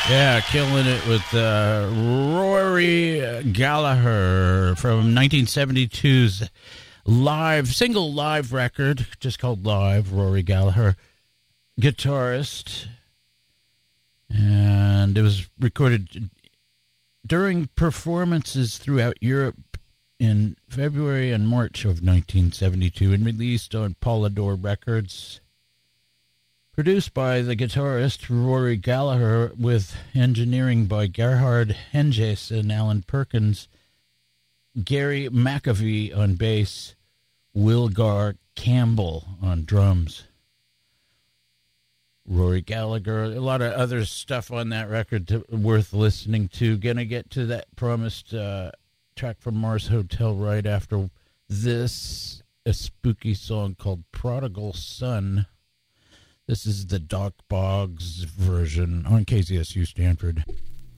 Yeah, killing it with Rory Gallagher from 1972's single live record, just called Live. Rory Gallagher, guitarist. And it was recorded during performances throughout Europe in February and March of 1972 and released on Polydor Records. Produced by the guitarist Rory Gallagher with engineering by Gerhard Henges and Alan Perkins, Gary McAvee on bass, Wilgar Campbell on drums. Rory Gallagher, a lot of other stuff on that record worth listening to. Gonna get to that promised track from Mars Hotel right after this, a spooky song called Prodigal Son. This is the Doc Boggs version on KZSU Stanford.